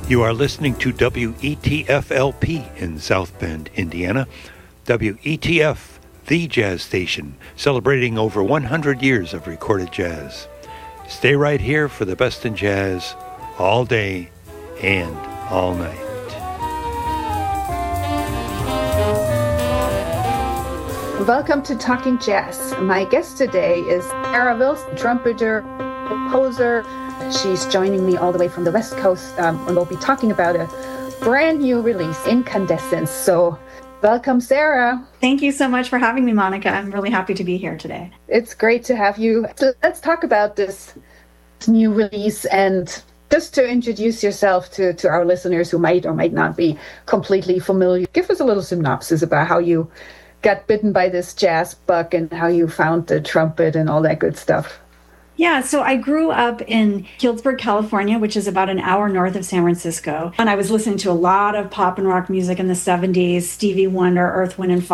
You are listening to WETF-LP in South Bend, Indiana. WETF, the jazz station, celebrating over 100 years of recorded jazz. Stay right here for the best in jazz, all day and all night. Welcome to Talking Jazz. My guest today is Sarah Wilson, trumpeter, composer. She's joining me all the way from the West Coast, and we'll be talking about a brand new release, Incandescence. So welcome, Sarah. Thank you so much for having me, Monica. I'm really happy to be here today. It's great to have you. So let's talk about this new release, and just to introduce yourself to our listeners who might or might not be completely familiar. Give us a little synopsis about how you got bitten by this jazz bug and how you found the trumpet and all that good stuff. Yeah, so I grew up in Healdsburg, California, which is about an hour north of San Francisco. And I was listening to a lot of pop and rock music in the 70s, Stevie Wonder, Earth, Wind &